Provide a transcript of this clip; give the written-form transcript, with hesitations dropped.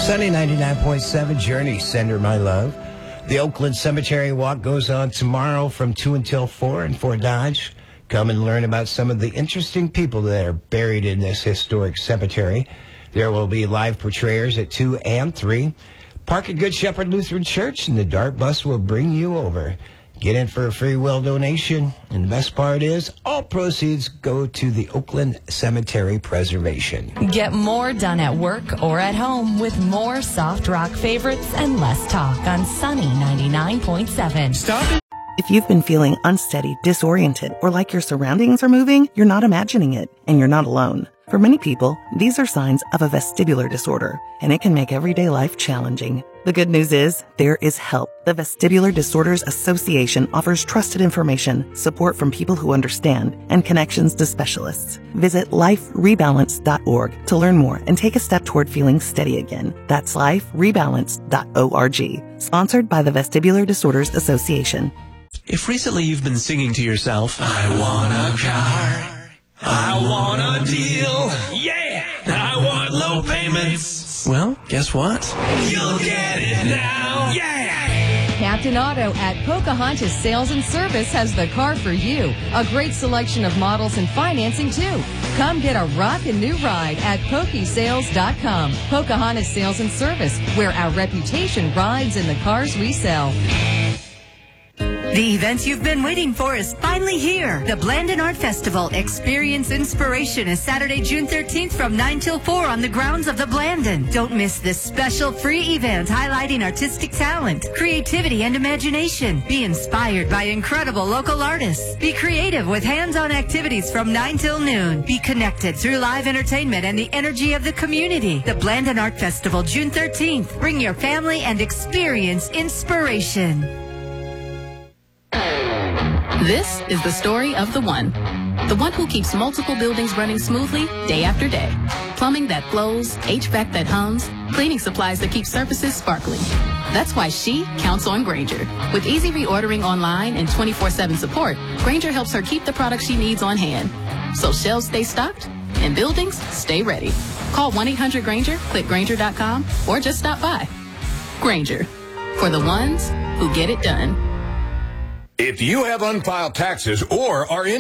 Sunny 99.7 Journey, Send Her My Love. The Oakland Cemetery Walk goes on tomorrow from 2 until 4 in Fort Dodge. Come and learn about some of the interesting people that are buried in this historic cemetery. There will be live portrayers at 2 and 3. Park at Good Shepherd Lutheran Church, and the DART bus will bring you over. Get in for a free will donation, and the best part is all proceeds go to the Oakland Cemetery Preservation. Get more done at work or at home with more soft rock favorites and less talk on Sunny 99.7. Stop it. If you've been feeling unsteady, disoriented, or like your surroundings are moving, you're not imagining it, and you're not alone. For many people, these are signs of a vestibular disorder, and it can make everyday life challenging. The good news is, there is help. The Vestibular Disorders Association offers trusted information, support from people who understand, and connections to specialists. Visit liferebalance.org to learn more and take a step toward feeling steady again. That's liferebalance.org. Sponsored by the Vestibular Disorders Association. If recently you've been singing to yourself, I want a car, I want a deal, yeah, I want low payments. Well, guess what? You'll get it now, yeah! Captain Auto at Pocahontas Sales and Service has the car for you. A great selection of models and financing, too. Come get a rockin' new ride at PokeSales.com. Pocahontas Sales and Service, where our reputation rides in the cars we sell. The event you've been waiting for is finally here. The Blandon Art Festival. Experience Inspiration is Saturday, June 13th from 9 till 4 on the grounds of the Blandon. Don't miss this special free event highlighting artistic talent, creativity, and imagination. Be inspired by incredible local artists. Be creative with hands-on activities from 9 till noon. Be connected through live entertainment and the energy of the community. The Blandon Art Festival, June 13th. Bring your family and experience inspiration. This is the story of the one who keeps multiple buildings running smoothly day after day. Plumbing that flows, HVAC that hums, cleaning supplies that keep surfaces sparkling. That's why she counts on Grainger. With easy reordering online and 24/7 support, Grainger helps her keep the products she needs on hand. So shelves stay stocked and buildings stay ready. Call 1-800-GRAINGER, click Grainger.com, or just stop by. Grainger, for the ones who get it done. If you have unfiled taxes or are in